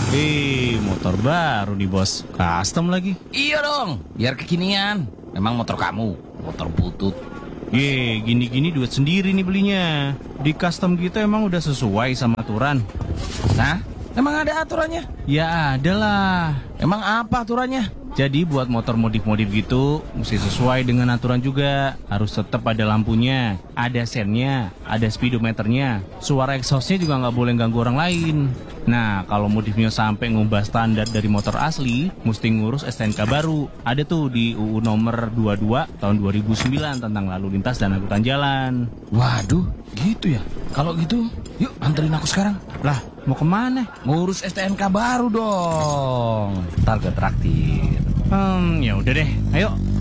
Motor baru nih bos, custom lagi. Iya dong, biar kekinian. Memang motor kamu, motor butut. Gini-gini duit sendiri nih belinya. Di custom gitu emang udah sesuai sama aturan? Nah, emang ada aturannya? Ya ada lah. Emang apa aturannya? Jadi buat motor modif-modif gitu mesti sesuai dengan aturan juga. Harus tetap ada lampunya, ada sennya, ada speedometernya. Suara exhaustnya juga nggak boleh ganggu orang lain. Nah, kalau modifnya sampai ngubah standar dari motor asli, mesti ngurus STNK baru. Ada tuh di UU nomor 22 tahun 2009 tentang lalu lintas dan angkutan jalan. Waduh, gitu ya? Kalau gitu, yuk anterin aku sekarang. Lah, mau kemana? Ngurus STNK baru dong. Ntar gue traktir. Ya udah deh, ayo.